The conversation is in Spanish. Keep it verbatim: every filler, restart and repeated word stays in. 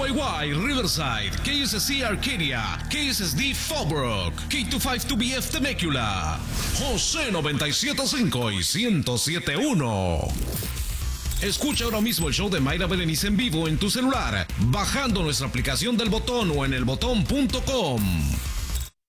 Y Y Riverside, K S S C Arcadia, K S S D Fallbrook, K veinticinco dos B F Temecula, José noventa y siete punto cinco y ciento siete punto uno. Escucha ahora mismo el show de Mayra Berenice en vivo en tu celular, bajando nuestra aplicación del Botón o en el botón punto com.